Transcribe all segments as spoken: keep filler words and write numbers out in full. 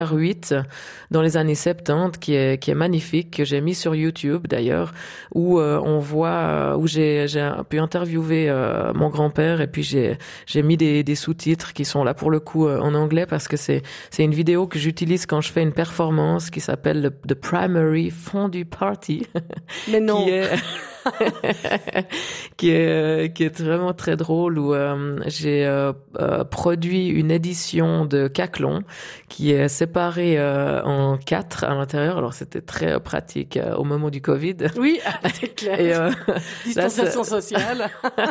huit dans les années soixante-dix qui est qui est magnifique, que j'ai mis sur YouTube d'ailleurs, où euh, on voit où j'ai j'ai pu interviewer euh, mon grand-père, et puis j'ai j'ai mis des des sous-titres qui sont là pour le coup euh, en anglais, parce que c'est c'est une vidéo que j'utilise quand je fais une performance qui s'appelle le The Primary Fondue Party. Mais non. qui est qui est qui est vraiment très drôle, où euh, j'ai euh, euh, produit une édition de Caclon qui est séparée euh, en quatre à l'intérieur. Alors c'était très pratique euh, au moment du Covid. Oui, c'est clair. Et, euh, distanciation là, ça... sociale.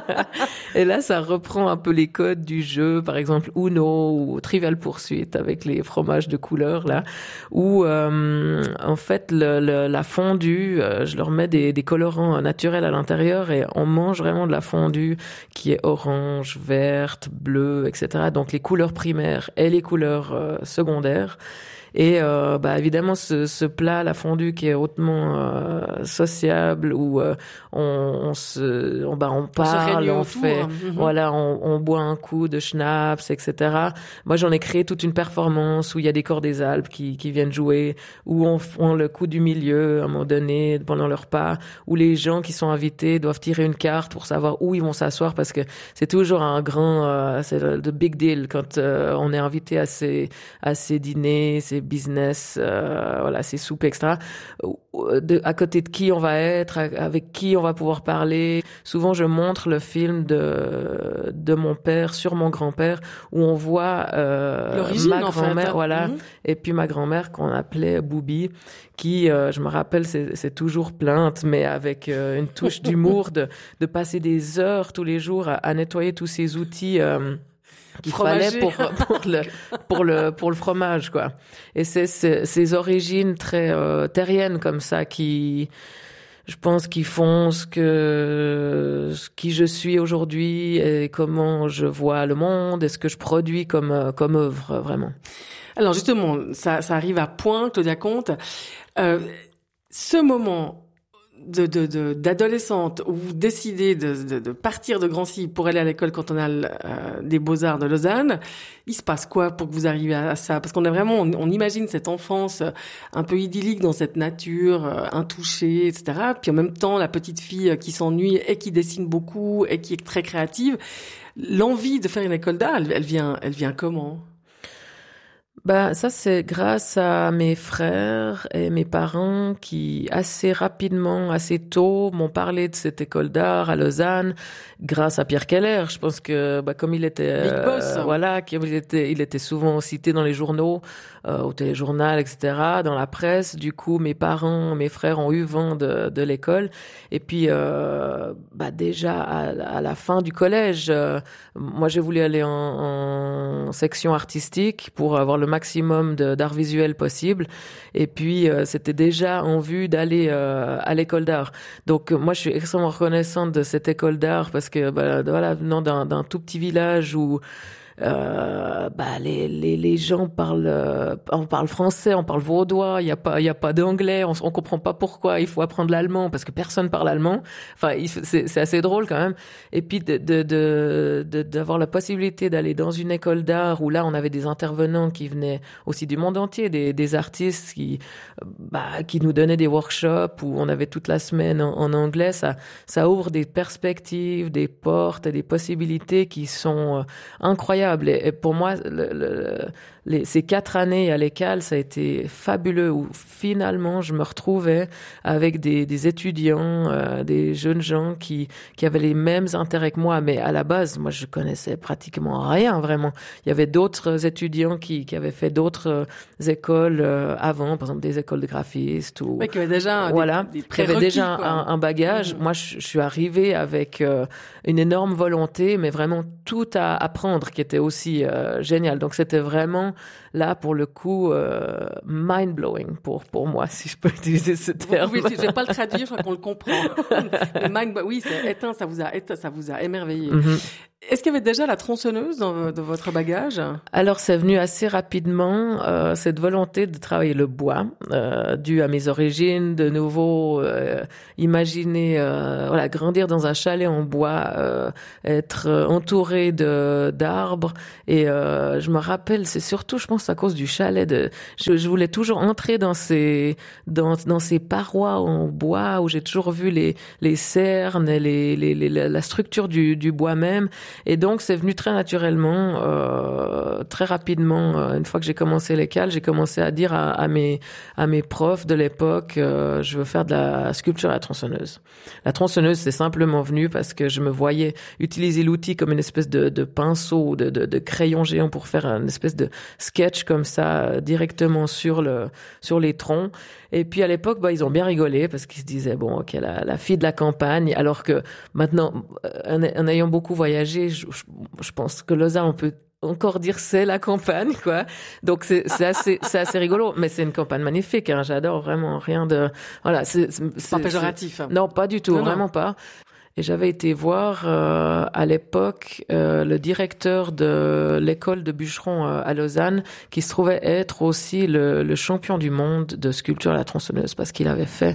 Et là, ça reprend un peu les codes du jeu, par exemple Uno ou Trivial Pursuit avec les fromages de couleur là, où euh, en fait le, le, la fondue, euh, je leur mets des, des colorants naturels à l'intérieur, et on mange vraiment de la fondue qui est orange, verte, bleue, et cetera. Donc les couleurs primaires et les couleurs euh, secondaires. Et euh, bah évidemment ce, ce plat, la fondue, qui est hautement euh, sociable, où euh, on, on se, on, bah on parle, on, on fait, mm-hmm. voilà, on, on boit un coup de schnapps, et cetera. Moi j'en ai créé toute une performance où il y a des corps des Alpes qui, qui viennent jouer, où on font le coup du milieu à un moment donné pendant leur repas, où les gens qui sont invités doivent tirer une carte pour savoir où ils vont s'asseoir, parce que c'est toujours un grand, euh, c'est le, le big deal quand euh, on est invité à ces à ces dîners, ces business, euh, voilà, ces soupes extra, de, à côté de qui on va être, avec qui on va pouvoir parler. Souvent, je montre le film de de mon père sur mon grand-père, où on voit euh, ma grand-mère, en fait. Voilà, mm-hmm. Et puis ma grand-mère qu'on appelait Boubi, qui, euh, je me rappelle, c'est, c'est toujours plainte, mais avec euh, une touche d'humour, de de passer des heures tous les jours à, à nettoyer tous ces outils. Euh, qu'il fallait pour pour le pour le pour le fromage, quoi. Et c'est, c'est ces origines très euh, terriennes comme ça qui, je pense, qui font ce que ce qui je suis aujourd'hui, et comment je vois le monde, et ce que je produis comme comme œuvre, vraiment. Alors justement, ça ça arrive à point, Claudia Comte. Euh, ce moment de, de, de, d'adolescente où vous décidez de, de, de partir de Grancy pour aller à l'école cantonale euh, des Beaux-Arts de Lausanne, il se passe quoi pour que vous arriviez à ça? Parce qu'on a vraiment, on, on imagine cette enfance un peu idyllique dans cette nature euh, intouchée, et cetera. Puis en même temps, la petite fille qui s'ennuie et qui dessine beaucoup et qui est très créative. L'envie de faire une école d'art, elle, elle vient, elle vient comment? Bah, ça, c'est grâce à mes frères et mes parents qui, assez rapidement, assez tôt, m'ont parlé de cette école d'art à Lausanne, grâce à Pierre Keller. Je pense que, bah, comme il était, Big Boss. Euh, voilà, qu'il était, il était souvent cité dans les journaux, euh, au téléjournal, et cetera, dans la presse. Du coup, mes parents, mes frères ont eu vent de, de l'école. Et puis, euh, bah, déjà, à, à la fin du collège, euh, moi, j'ai voulu aller en, en section artistique pour avoir le maximum de, d'art visuel possible. Et puis, euh, c'était déjà en vue d'aller euh, à l'école d'art. Donc, moi, je suis extrêmement reconnaissante de cette école d'art, parce que, bah, voilà, venant d'un, d'un tout petit village où Euh, bah les les les gens parlent euh, on parle français, on parle vaudois, il y a pas il y a pas d'anglais, on on comprend pas pourquoi il faut apprendre l'allemand, parce que personne parle allemand. Enfin, il, c'est c'est assez drôle quand même. Et puis de de de, de d'avoir la possibilité d'aller dans une école d'art où là on avait des intervenants qui venaient aussi du monde entier, des des artistes qui bah qui nous donnaient des workshops où on avait toute la semaine en, en anglais. Ça ça ouvre des perspectives, des portes et des possibilités qui sont euh, incroyables. Et pour moi, le, le, les, ces quatre années à l'école, ça a été fabuleux, où finalement je me retrouvais avec des, des étudiants, euh, des jeunes gens qui, qui avaient les mêmes intérêts que moi. Mais à la base, moi, je connaissais pratiquement rien, vraiment. Il y avait d'autres étudiants qui, qui avaient fait d'autres écoles euh, avant, par exemple des écoles de graphistes. Ou, ouais, qui avaient déjà voilà, des, des qui avaient déjà un, un, un bagage. Mmh. Moi, je, je suis arrivée avec euh, une énorme volonté, mais vraiment tout à apprendre, qui était aussi euh, génial. Donc c'était vraiment là pour le coup euh, mind blowing pour pour moi, si je peux utiliser ce terme. Oui, je vais pas le traduire, je crois qu'on le comprend. mind, oui, c'est éteint, ça vous a éteint, ça vous a émerveillé. Mm-hmm. Est-ce qu'il y avait déjà la tronçonneuse dans, dans votre bagage? Alors, c'est venu assez rapidement, euh, cette volonté de travailler le bois, euh, due à mes origines, de nouveau euh, imaginer, euh, voilà, grandir dans un chalet en bois, euh, être entouré de d'arbres. Et euh, je me rappelle, c'est surtout, je pense, à cause du chalet. De, je, je voulais toujours entrer dans ces dans dans ces parois en bois où j'ai toujours vu les les cernes, les les, les la structure du du bois même. Et donc, c'est venu très naturellement, euh, très rapidement. Euh, une fois que j'ai commencé l'école, j'ai commencé à dire à, à mes à mes profs de l'époque, euh, je veux faire de la sculpture à la tronçonneuse. La tronçonneuse, c'est simplement venu parce que je me voyais utiliser l'outil comme une espèce de, de pinceau, de, de, de crayon géant pour faire une espèce de sketch comme ça, euh, directement sur le sur les troncs. Et puis à l'époque, bah, ils ont bien rigolé parce qu'ils se disaient, bon, ok, la, la fille de la campagne, alors que maintenant, en, en ayant beaucoup voyagé, je, je, je pense que Lausanne, on peut encore dire c'est la campagne, quoi. Donc c'est, c'est assez, c'est assez rigolo, mais c'est une campagne magnifique, hein. J'adore vraiment, rien de, voilà, c'est, c'est, c'est pas péjoratif. Non, pas du tout, non, vraiment non. pas. Et j'avais été voir euh, à l'époque euh, le directeur de l'école de bûcherons euh, à Lausanne, qui se trouvait être aussi le, le champion du monde de sculpture à la tronçonneuse, parce qu'il avait fait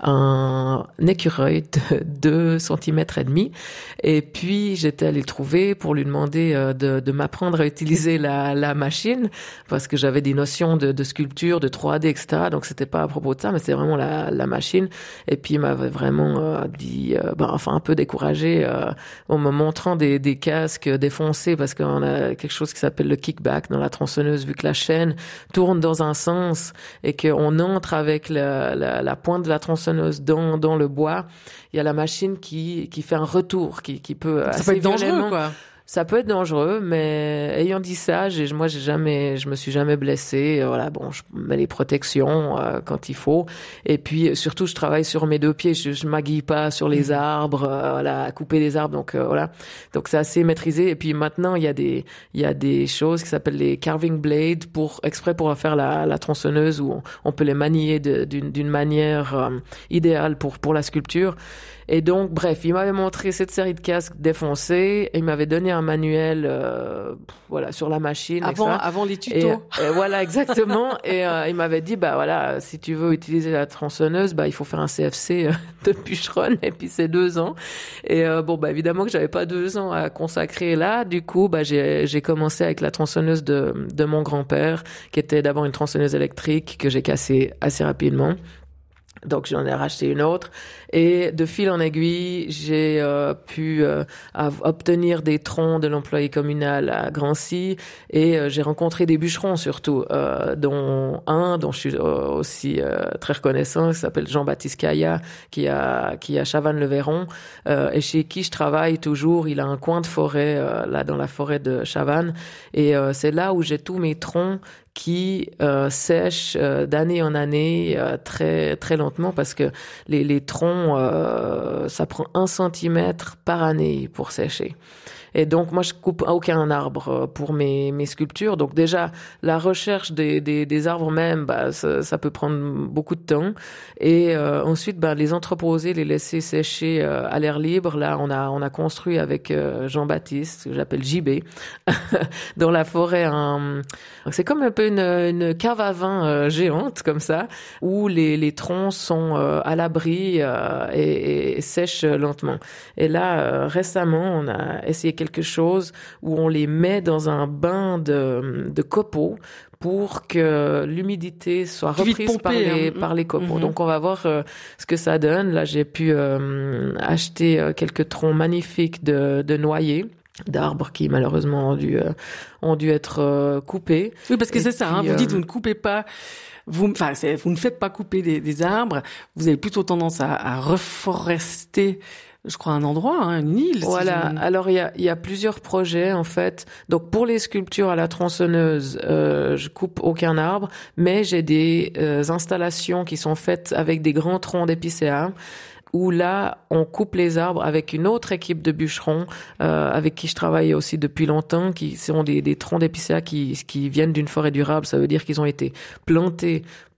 un écureuil de deux centimètres et demi. Et puis j'étais allée le trouver pour lui demander euh, de, de m'apprendre à utiliser la, la machine, parce que j'avais des notions de, de sculpture, de trois D, et cetera. Donc c'était pas à propos de ça, mais c'était vraiment la, la machine. Et puis il m'avait vraiment euh, dit, euh, ben enfin un peu découragé euh, en me montrant des, des casques défoncés, parce qu'on a quelque chose qui s'appelle le kickback dans la tronçonneuse, vu que la chaîne tourne dans un sens et qu'on entre avec la, la, la pointe de la tronçonneuse dans, dans le bois, il y a la machine qui, qui fait un retour, qui, qui peut ça assez peut être dangereux, violemment, quoi. Ça peut être dangereux, mais ayant dit ça, j'ai, moi, j'ai jamais, je me suis jamais blessée. Voilà, bon, je mets les protections euh, quand il faut. Et puis, surtout, je travaille sur mes deux pieds. Je, je m'aguille pas sur les arbres, euh, voilà, à couper des arbres. Donc, euh, voilà. Donc, c'est assez maîtrisé. Et puis, maintenant, il y a des, il y a des choses qui s'appellent les carving blades pour, exprès pour faire la, la tronçonneuse, où on, on peut les manier de, d'une, d'une manière euh, idéale pour, pour la sculpture. Et donc, bref, il m'avait montré cette série de casques défoncés, et il m'avait donné un manuel, euh, voilà, sur la machine. Avant, et cetera. Avant les tutos. Et, et voilà, exactement. et euh, il m'avait dit, bah voilà, si tu veux utiliser la tronçonneuse, bah il faut faire un C F C de bûcheronne, et puis c'est deux ans. Et euh, bon, bah évidemment que j'avais pas deux ans à consacrer là. Du coup, bah j'ai j'ai commencé avec la tronçonneuse de de mon grand-père, qui était d'abord une tronçonneuse électrique que j'ai cassée assez rapidement. Donc j'en ai racheté une autre, et de fil en aiguille, j'ai euh, pu euh, obtenir des troncs de l'employé communal à Grancy, et euh, j'ai rencontré des bûcherons surtout, euh, dont un dont je suis euh, aussi euh, très reconnaissant, qui s'appelle Jean-Baptiste Caillat, qui a qui a Chavannes-le-Véron, euh, et chez qui je travaille toujours. Il a un coin de forêt euh, là dans la forêt de Chavannes, et euh, c'est là où j'ai tous mes troncs qui euh, sèchent euh, d'année en année euh, très très lentement, parce que les les troncs euh, ça prend un centimètre par année pour sécher. Et donc moi je coupe aucun arbre pour mes mes sculptures. Donc déjà la recherche des des, des arbres même, bah ça, ça peut prendre beaucoup de temps. Et euh, ensuite bah les entreposer, les laisser sécher euh, à l'air libre. Là on a on a construit avec euh, Jean-Baptiste, que j'appelle J B, dans la forêt un, c'est comme un peu une une cave à vin euh, géante comme ça, où les les troncs sont euh, à l'abri euh, et, et sèchent lentement. Et là euh, récemment on a essayé quelque chose où on les met dans un bain de, de copeaux pour que l'humidité soit reprise pompé, par les, hein. par les copeaux. Mm-hmm. Donc, on va voir euh, ce que ça donne. Là, j'ai pu euh, acheter euh, quelques troncs magnifiques de, de noyers, d'arbres qui, malheureusement, ont dû, euh, ont dû être euh, coupés. Oui, parce que Et c'est ça, puis, hein, vous euh, dites, vous ne coupez pas... Vous, enfin, c'est, vous ne faites pas couper des, des arbres. Vous avez plutôt tendance à, à reforester, je crois, un endroit, hein, une île. Voilà. Si je... Alors il y a, il y a plusieurs projets en fait. Donc pour les sculptures à la tronçonneuse, euh, je coupe aucun arbre, mais j'ai des euh, installations qui sont faites avec des grands troncs d'épicéa, où là, on coupe les arbres avec une autre équipe de bûcherons euh, avec qui je travaille aussi depuis longtemps, qui sont des, des troncs d'épicéa qui, qui viennent d'une forêt durable. Ça veut dire qu'ils ont été plantés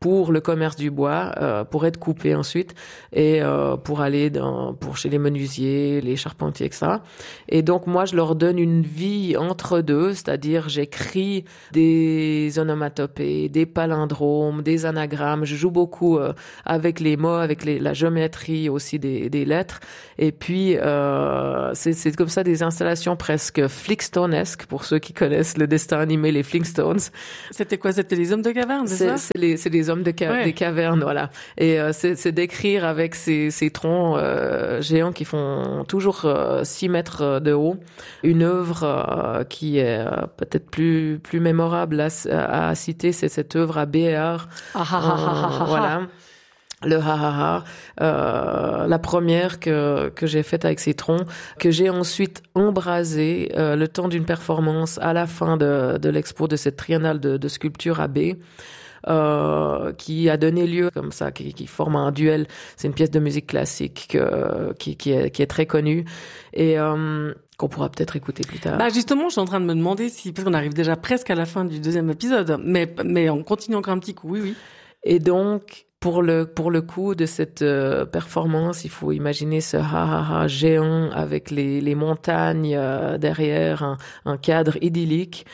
pour le commerce du bois, euh, pour être coupé ensuite et euh, pour aller dans pour chez les menuisiers, les charpentiers, et cetera. Et donc moi je leur donne une vie entre deux, c'est-à-dire j'écris des onomatopées, des palindromes, des anagrammes. Je joue beaucoup euh, avec les mots, avec les, la géométrie aussi des, des lettres. Et puis euh, c'est, c'est comme ça des installations presque Flintstonesques pour ceux qui connaissent le dessin animé les Flintstones. C'était quoi? C'était les hommes de caverne, c'est, c'est ça? C'est les, c'est les hommes de ca- ouais. des cavernes, voilà. Et euh, c'est, c'est d'écrire avec ces, ces troncs euh, géants qui font toujours euh, six mètres de haut, une œuvre euh, qui est euh, peut-être plus plus mémorable à, à, à citer, c'est cette œuvre à Béar. Ah, ah, ah, ah, ah, voilà. Le ha-ha-ha, euh, la première que que j'ai faite avec ces troncs, que j'ai ensuite embrasé euh, le temps d'une performance à la fin de de l'expo de cette triennale de, de sculpture à B, euh, qui a donné lieu comme ça, qui, qui forme un duel. C'est une pièce de musique classique que, qui qui est qui est très connue et euh, qu'on pourra peut-être écouter plus tard. Bah justement, je suis en train de me demander si, parce qu'on arrive déjà presque à la fin du deuxième épisode, mais mais on continue encore un petit coup, oui oui. Et donc pour le pour le coup de cette euh, performance, il faut imaginer ce ha-ha-ha géant avec les les montagnes euh, derrière, un, un cadre idyllique.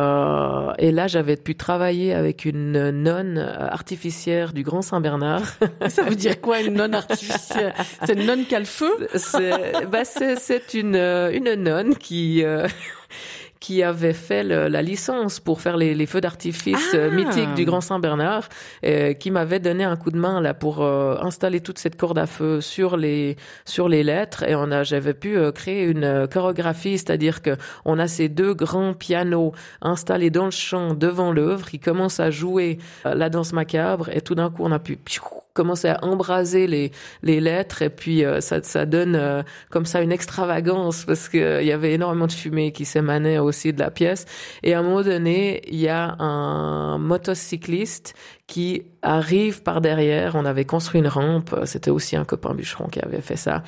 Euh, et là, j'avais pu travailler avec une nonne artificière du Grand Saint-Bernard. Ça veut dire quoi, une nonne artificière? C'est une nonne qui a le feu? C'est bah c'est c'est une une nonne qui euh, qui avait fait le, la licence pour faire les, les feux d'artifice ah. mythiques du Grand Saint-Bernard, euh, qui m'avait donné un coup de main là pour euh, installer toute cette corde à feu sur les sur les lettres, et on a j'avais pu euh, créer une euh, chorégraphie, c'est-à-dire que on a ces deux grands pianos installés dans le champ devant l'œuvre qui commencent à jouer euh, la danse macabre, et tout d'un coup on a pu piou, commencer à embraser les les lettres, et puis euh, ça ça donne euh, comme ça une extravagance parce que euh, il y avait énormément de fumée qui s'émanait aussi de la pièce. Et à un moment donné, il y a un motocycliste qui arrive par derrière. On avait construit une rampe, c'était aussi un copain bûcheron qui avait fait ça,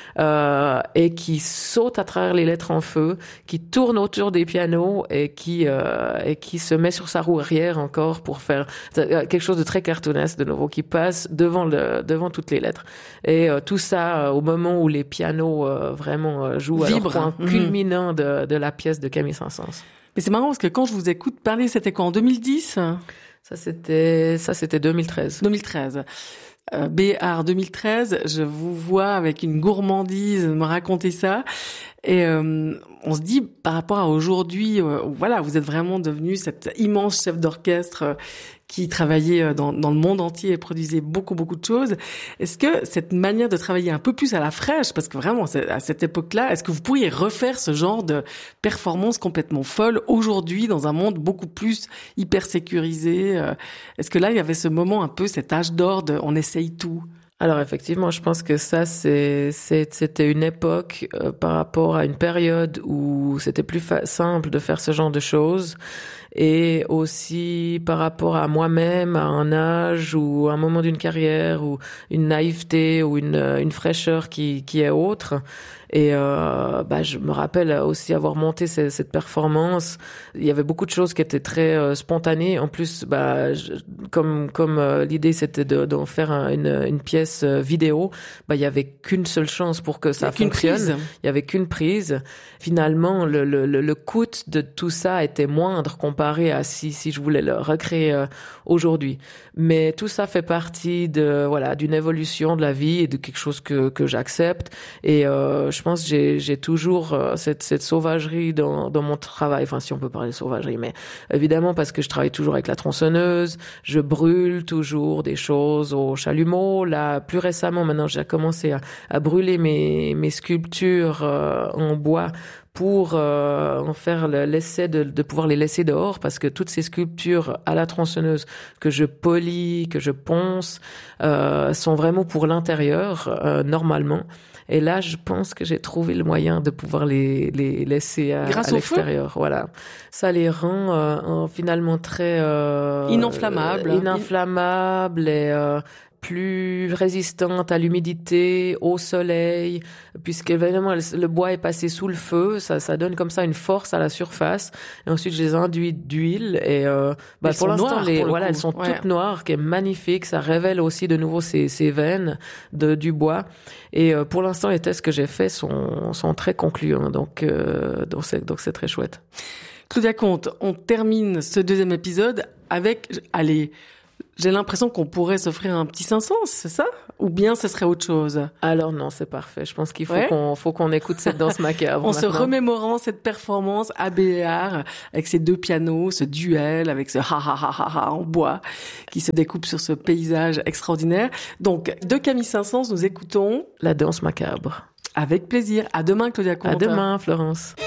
euh, et qui saute à travers les lettres en feu, qui tourne autour des pianos et qui euh, et qui se met sur sa roue arrière encore pour faire quelque chose de très cartoonesque de nouveau, qui passe devant le devant toutes les lettres. Et euh, tout ça euh, au moment où les pianos euh, vraiment euh, jouent à leur point mmh. culminant de, de la pièce de Camille Saint-Saëns. Mais c'est marrant parce que quand je vous écoute parler, c'était quoi, en deux mille dix? Ça c'était ça c'était deux mille treize. deux mille treize. Euh, Béar deux mille treize, je vous vois avec une gourmandise me raconter ça, et euh, on se dit par rapport à aujourd'hui, euh, voilà, vous êtes vraiment devenu cet immense chef d'orchestre euh, qui travaillait dans, dans le monde entier et produisait beaucoup beaucoup de choses. Est-ce que cette manière de travailler un peu plus à la fraîche, parce que vraiment à cette époque-là, est-ce que vous pourriez refaire ce genre de performance complètement folle aujourd'hui dans un monde beaucoup plus hyper sécurisé? Est-ce que là il y avait ce moment un peu, cet âge d'or de on essaye tout? Alors effectivement, je pense que ça c'est, c'est c'était une époque euh, par rapport à une période où c'était plus fa- simple de faire ce genre de choses, et aussi par rapport à moi-même, à un âge ou un moment d'une carrière ou une naïveté ou une une fraîcheur qui qui est autre. Et euh, bah je me rappelle aussi avoir monté cette, cette performance. Il y avait beaucoup de choses qui étaient très euh, spontanées. En plus, bah je, comme comme euh, l'idée c'était de d'en faire un, une une pièce vidéo, bah il y avait qu'une seule chance pour que ça fonctionne. Il y avait qu'une prise. Finalement, le le le coût de tout ça était moindre comparé à si si je voulais le recréer euh, aujourd'hui. Mais tout ça fait partie de voilà d'une évolution de la vie et de quelque chose que que j'accepte. Et euh, je pense que j'ai, j'ai toujours euh, cette, cette sauvagerie dans, dans mon travail. Enfin, si on peut parler de sauvagerie, mais évidemment parce que je travaille toujours avec la tronçonneuse, je brûle toujours des choses au chalumeau. Là, plus récemment, maintenant, j'ai commencé à, à brûler mes, mes sculptures euh, en bois pour euh, en faire le, l'essai de, de pouvoir les laisser dehors, parce que toutes ces sculptures à la tronçonneuse que je polis, que je ponce, euh, sont vraiment pour l'intérieur, euh, normalement. Et là, je pense que j'ai trouvé le moyen de pouvoir les, les laisser à, à l'extérieur. Voilà. Ça les rend euh, finalement très... Euh, Ininflammables. Ininflammables et... Euh, plus résistante à l'humidité, au soleil, puisque évidemment le bois est passé sous le feu, ça, ça donne comme ça une force à la surface. Et ensuite je les enduis d'huile et euh, bah, pour l'instant les pour voilà coup. Elles sont ouais. toutes noires, qui est magnifique. Ça révèle aussi de nouveau ces, ces veines de du bois. Et euh, pour l'instant les tests que j'ai faits sont sont très concluants, donc euh, donc c'est donc c'est très chouette. Claudia Comte, on termine ce deuxième épisode avec, allez, j'ai l'impression qu'on pourrait s'offrir un petit cinq cents, c'est ça? Ou bien ce serait autre chose? Alors non, c'est parfait. Je pense qu'il faut ouais. qu'on, faut qu'on écoute cette danse macabre. En maintenant. se remémorant cette performance A B R avec ces deux pianos, ce duel avec ce ha ha ha ha ha en bois qui se découpe sur ce paysage extraordinaire. Donc, de Camille Saint-Saëns, nous écoutons la danse macabre. Avec plaisir. À demain, Claudia Comte. À demain, Florence.